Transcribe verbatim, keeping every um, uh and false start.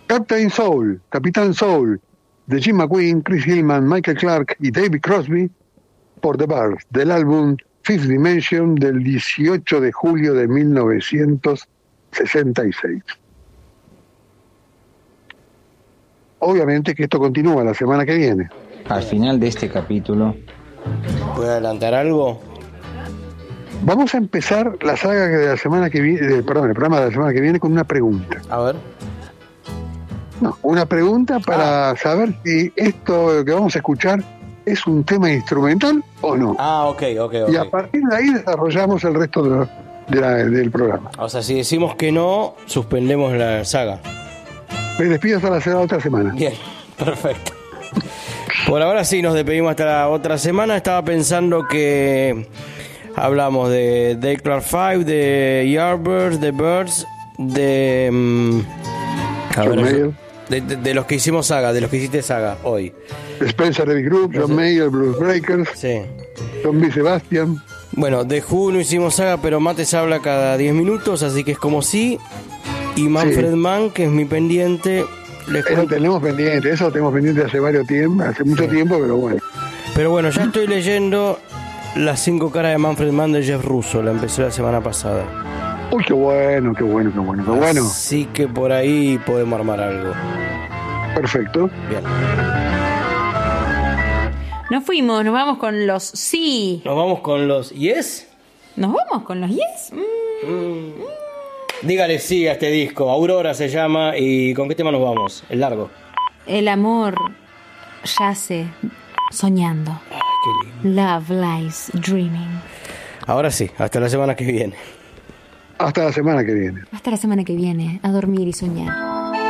Captain Soul, Capitán Soul, de Jim McQueen, Chris Hillman, Michael Clarke y David Crosby, por The Byrds, del álbum Fifth Dimension del dieciocho de julio de mil novecientos sesenta y seis. Obviamente que esto continúa la semana que viene. Al final de este capítulo, ¿puedo adelantar algo? Vamos a empezar la saga de la semana que viene, perdón, el programa de la semana que viene con una pregunta. A ver. No, una pregunta para ah. saber si esto que vamos a escuchar es un tema instrumental o no. Ah, ok, ok, ok. Y a partir de ahí desarrollamos el resto de la, de la, del programa. O sea, si decimos que no, suspendemos la saga. Me despido hasta la otra semana. Bien, perfecto. Por ahora sí, nos despedimos hasta la otra semana. Estaba pensando que hablamos de Dale Clark Five, de Yardbirds, de Byrds, de... Um, a ver, de, de, de los que hicimos saga, de los que hiciste saga hoy. Spencer Davis Group, John Mayer, Blues Breakers, sí. John B. Sebastian. Bueno, de Who no hicimos saga, pero Mates habla cada diez minutos, así que es como sí. Y Manfred sí. Mann, que es mi pendiente. Les eso tenemos pendiente, eso lo tenemos pendiente hace varios tiempos, hace mucho sí. tiempo, pero bueno. Pero bueno, ya estoy leyendo Las cinco caras de Manfred Mann de Jeff Russo, la empecé la semana pasada. Uy, qué bueno, qué bueno, qué bueno, qué bueno. Así que por ahí podemos armar algo. Perfecto. Bien. Nos fuimos, nos vamos con los sí. Nos vamos con los yes. ¿Nos vamos con los yes? Mm. Mm. Dígale sí a este disco. Aurora se llama. ¿Y con qué tema nos vamos? El largo. El amor yace soñando. Ay, qué lindo. Love lies dreaming. Ahora sí, hasta la semana que viene. Hasta la semana que viene. Hasta la semana que viene, a dormir y soñar.